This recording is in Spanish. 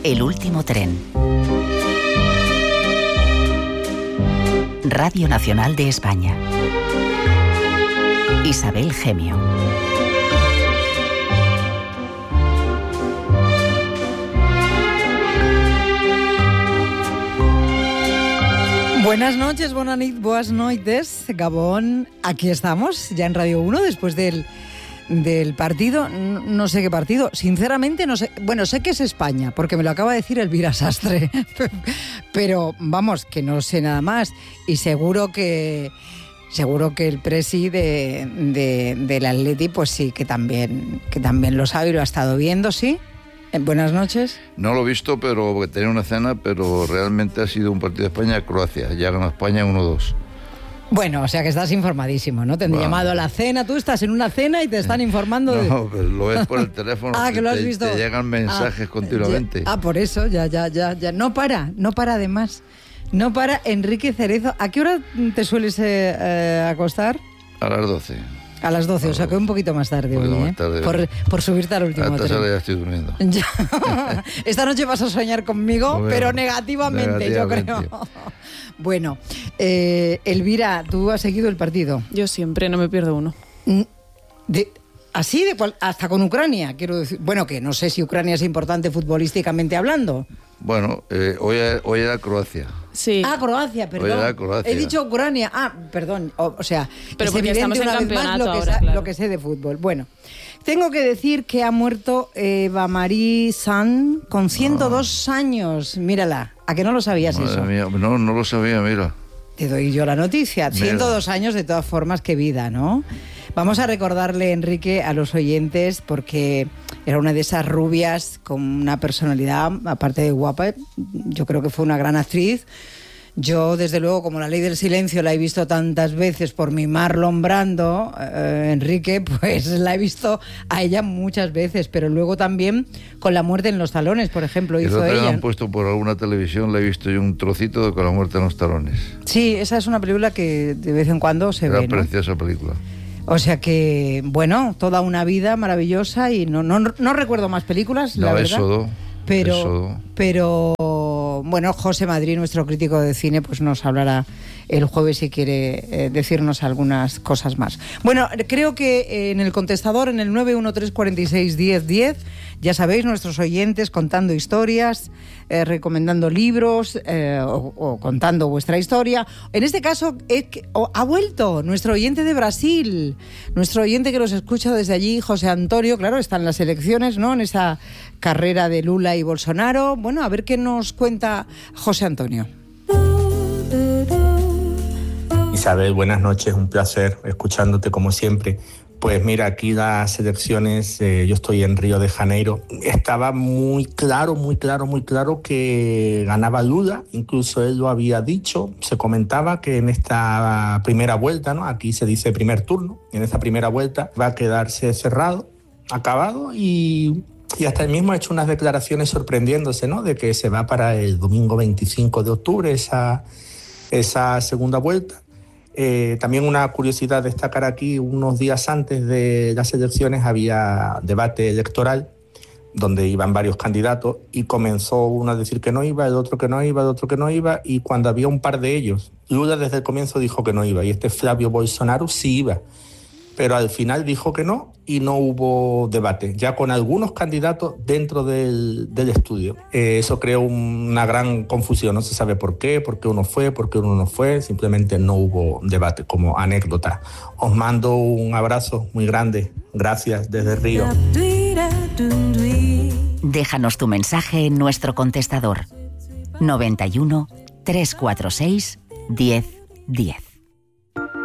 El último tren. Radio Nacional de España. Isabel Gemio. Buenas noches, buenas noites, Gabón. Aquí estamos, ya en Radio 1, después del partido. No sé qué partido, sinceramente no sé. Bueno, sé que es España, porque me lo acaba de decir Elvira Sastre. Pero vamos, que no sé nada más. Y seguro que el presi del Atleti, pues sí, que también lo sabe y lo ha estado viendo, ¿sí? Buenas noches. No lo he visto, pero porque tenía una cena, pero realmente ha sido un partido de España-Croacia. Ya ganó España 1-2. Bueno, o sea que estás informadísimo, ¿no? Te han llamado a la cena, tú estás en una cena y te están informando de... No, pero lo ves por el teléfono. Que lo has visto. Te llegan mensajes continuamente. Por eso, ya. No para además. No para. Enrique Cerezo. ¿A qué hora te sueles acostar? A las 12. A las 12, o sea que un poquito más tarde hoy, más tarde. Por subirte al último tren. A esta hora ya estoy durmiendo. Esta noche vas a soñar conmigo, pero negativamente, yo creo. Bueno, Elvira, ¿tú has seguido el partido? Yo siempre, no me pierdo uno. ¿Así? Hasta con Ucrania, quiero decir. Bueno, que no sé si Ucrania es importante futbolísticamente hablando. Bueno, hoy era Croacia. Sí. Croacia, perdón. Hoy era Croacia. He dicho Ucrania. Perdón. O sea, pero es porque evidente estamos en una vez más campeonato ahora, claro. Lo que sé de fútbol. Bueno, tengo que decir que ha muerto Eva Marie San con 102 años. Mírala. ¿A que no lo sabías? Madre eso? Mía. No lo sabía, mira. Te doy yo la noticia. Mira. 102 años, de todas formas, qué vida, ¿no? Vamos a recordarle, Enrique, a los oyentes, porque era una de esas rubias con una personalidad, aparte de guapa, yo creo que fue una gran actriz. Yo, desde luego, como La Ley del Silencio la he visto tantas veces por mi Marlon Brando, Enrique, pues la he visto a ella muchas veces, pero luego también con La muerte en los talones, por ejemplo, hizo ella. La han puesto por alguna televisión, la he visto yo un trocito de Con la muerte en los talones. Sí, esa es una película que de vez en cuando se ve, ¿no? Preciosa película. O sea que, bueno, toda una vida maravillosa y no recuerdo más películas, la verdad. Éxodo. Pero bueno, José Madrid, nuestro crítico de cine, pues nos hablará el jueves si quiere decirnos algunas cosas más. Bueno, creo que en el contestador, en el 913461010, ya sabéis, nuestros oyentes contando historias, recomendando libros o contando vuestra historia. En este caso ha vuelto nuestro oyente de Brasil, nuestro oyente que los escucha desde allí, José Antonio. Claro, están las elecciones, ¿no? En esa carrera de Lula y Bolsonaro. Bueno, a ver qué nos cuenta José Antonio. Isabel, buenas noches, un placer escuchándote como siempre. Pues mira, aquí las elecciones, yo estoy en Río de Janeiro, estaba muy claro que ganaba Lula, incluso él lo había dicho, se comentaba que en esta primera vuelta, ¿no? Aquí se dice primer turno, en esta primera vuelta va a quedarse cerrado, acabado y hasta él mismo ha hecho unas declaraciones sorprendiéndose, ¿no? De que se va para el domingo 25 de octubre esa segunda vuelta. También una curiosidad destacar aquí, unos días antes de las elecciones había debate electoral donde iban varios candidatos y comenzó uno a decir que no iba, el otro que no iba, el otro que no iba, y cuando había un par de ellos, Lula desde el comienzo dijo que no iba y Flávio Bolsonaro sí iba, pero al final dijo que no y no hubo debate, ya con algunos candidatos dentro del estudio. Eso creó una gran confusión, no se sabe por qué uno fue, por qué uno no fue, simplemente no hubo debate, como anécdota. Os mando un abrazo muy grande, gracias desde Río. Déjanos tu mensaje en nuestro contestador 91 346 1010.